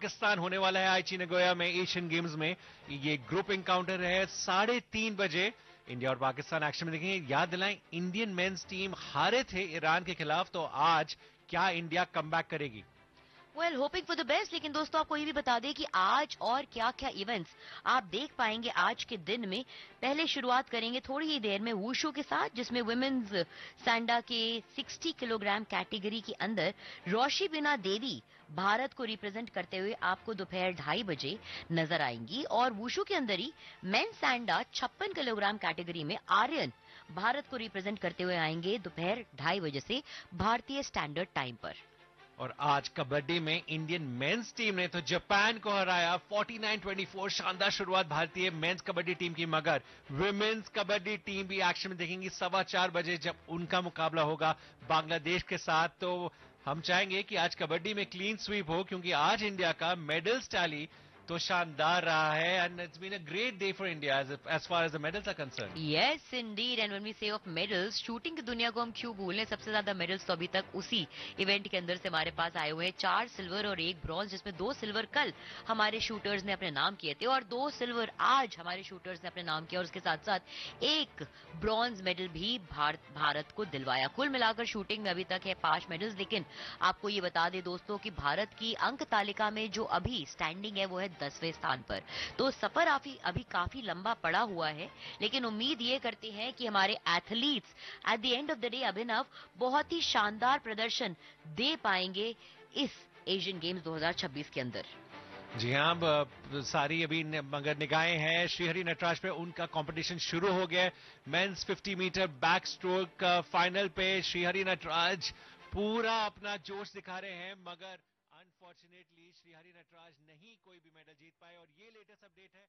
पाकिस्तान होने वाला है आईची नगोया में एशियन गेम्स में। ये ग्रुप एनकाउंटर है 3:30 बजे। इंडिया और पाकिस्तान एक्शन में देखेंगे। याद दिलाएं, इंडियन मेंस टीम हारे थे ईरान के खिलाफ, तो आज क्या इंडिया कमबैक करेगी? Well hoping for the best. लेकिन दोस्तों आपको ये भी बता दें कि आज और क्या क्या इवेंट्स आप देख पाएंगे आज के दिन में। पहले शुरुआत करेंगे थोड़ी ही देर में वुशु के साथ, जिसमें वुमेन्स सैंडा के 60 किलोग्राम कैटेगरी के अंदर रोशी बिना देवी भारत को रिप्रेजेंट करते हुए आपको दोपहर 2:30 बजे नजर आएंगी। और वुशु के अंदर ही मेन सैंडा 56 किलोग्राम कैटेगरी में आर्यन भारत को रिप्रेजेंट करते हुए आएंगे दोपहर 2:30 बजे से भारतीय स्टैंडर्ड टाइम पर। और आज कबड्डी में इंडियन मेंस टीम ने तो जापान को हराया 49-24। शानदार शुरुआत भारतीय मेंस कबड्डी टीम की, मगर विमेंस कबड्डी टीम भी एक्शन में देखेंगी 4:15 बजे जब उनका मुकाबला होगा बांग्लादेश के साथ। तो हम चाहेंगे कि आज कबड्डी में क्लीन स्वीप हो, क्योंकि आज इंडिया का मेडल्स टैली तो शानदार रहा है and it's been a great day for India as far as the medals are concerned. Yes Indeed. And when we से ऑफ मेडल्स, शूटिंग की दुनिया को हम क्यों भूलें। सबसे ज्यादा मेडल्स तो अभी तक उसी इवेंट के अंदर से हमारे पास आए हुए हैं। 4 सिल्वर और 1 ब्रॉन्ज, जिसमें 2 सिल्वर कल हमारे शूटर्स ने अपने नाम किए थे और 2 सिल्वर आज हमारे शूटर्स ने अपने नाम किया। और उसके साथ साथ 1 ब्रॉन्ज मेडल भी भारत को दिलवाया। कुल मिलाकर शूटिंग में अभी तक है 5 मेडल्स। लेकिन आपको ये बता दें दोस्तों कि भारत की अंक तालिका में जो अभी स्टैंडिंग है वो है 10वें स्थान पर। तो सफर अभी काफी लंबा पड़ा हुआ है, लेकिन उम्मीद ये करते हैं कि हमारे athletes at the end of the day अभिनव बहुत ही शानदार प्रदर्शन दे पाएंगे इस एशियन गेम्स 2026 के अंदर। जी हाँ, सारी अभी मगर निगाहें हैं श्रीहरि नटराज पे। उनका कंपटीशन शुरू हो गया। Mains 50 metre back stroke final पे श्रीहरि नटराज पूरा अपना जोश दिखा रहे हैं, मगर अनफॉर्चुनेटली श्रीहरि नटराज नहीं कोई भी मेडल जीत पाए। और ये लेटेस्ट अपडेट है।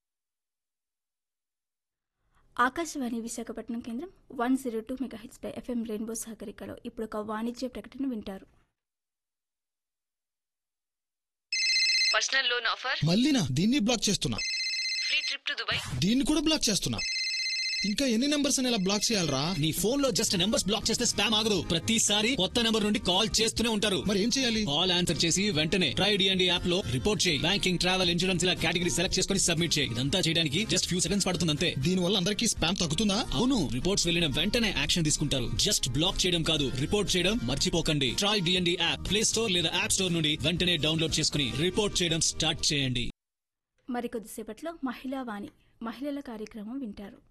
ఆకాశవాణి విశాఖపట్నం కేంద్రం 102 మెగాహెర్ట్జ్ పై ఎఫ్ఎం రెయిన్బో సహకరికలో ఇప్పుడు ఒక వాణిజ్య ప్రకటన వింటారు. Personal loan offer. మళ్ళీనా? దీన్ని బ్లాక్ చేస్తున్నా. Free trip to Dubai. దీన్ని కూడా బ్లాక్ చేస్తున్నా. ఇంకా ఎన్ని నంబర్స్ అని ఇలా బ్లాక్ చేయాలరా? నీ ఫోన్ లో జస్ట్ నంబర్స్ బ్లాక్ చేస్తే స్పామ్ ఆగదు. ప్రతిసారి కొత్త నంబర్ నుండి కాల్ చేస్తూనే ఉంటారు. మరి ఏం చేయాలి? కాల్ ఆన్సర్ చేసి వెంటనే ట్రై డిఎండి యాప్ లో రిపోర్ట్ చేయి. బ్యాంకింగ్, ట్రావెల్, ఇన్సూరెన్స్ ఇలా కేటగిరీ సెలెక్ట్ చేసుకుని సబ్మిట్ చేయి. ఇదంతా చేయడానికి జస్ట్ ఫ్యూ సెకండ్స్ పడుతుంది అంతే. దీని వల్ల అందరికీ స్పామ్ తగ్గుతుందా? అవును, రిపోర్ట్స్ వెళ్ళిన వెంటనే యాక్షన్ తీసుకుంటారు. జస్ట్ బ్లాక్ చేయడం కాదు, రిపోర్ట్ చేయడం మర్చిపోకండి. Try DND app play store లేదా యాప్ స్టోర్ నుండి వెంటనే డౌన్లోడ్ చేసుకుని రిపోర్ట్ చేయడం స్టార్ట్ చేయండి. మరికొద్దిసేపట్లో మహిళా వాణి మహిళల కార్యక్రమం వింటారు.